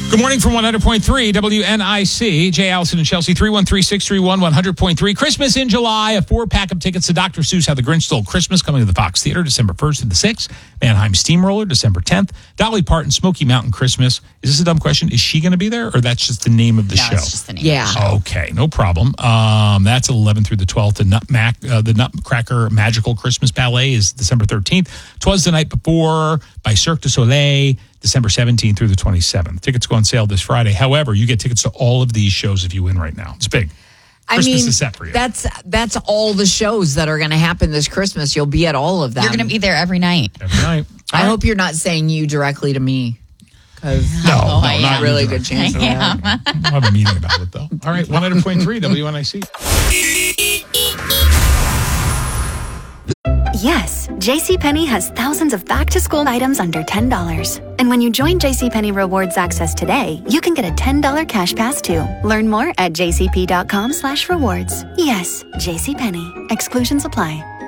Good morning from 100.3 WNIC. Jay Allison and Chelsea, 313-631-100.3. Christmas in July, a 4-pack of tickets to Dr. Seuss How the Grinch Stole Christmas coming to the Fox Theater December 1st to the 6th. Mannheim Steamroller December 10th. Dolly Parton Smoky Mountain Christmas. Is this a dumb question? Is she going to be there, or that's just the name of the show? It's just the name of the show. Okay, no problem. That's 11th through the 12th. The Nutcracker Magical Christmas Ballet is December 13th. 'Twas the Night Before by Cirque du Soleil, December 17th through the 27th. Tickets go on sale this Friday. However, you get tickets to all of these shows if you win right now. It's big. Christmas is set for you. That's all the shows that are going to happen this Christmas. You'll be at all of them. You're going to be there every night. Every night. I hope you're not saying you directly to me. Because No, not really good chance of that. We'll have a meeting about it, though. All right, 100.3 WNIC. Yes, JCPenney has thousands of back-to-school items under $10. And when you join JCPenney Rewards Access today, you can get a $10 cash pass too. Learn more at jcp.com/rewards. Yes, JCPenney. Exclusions apply.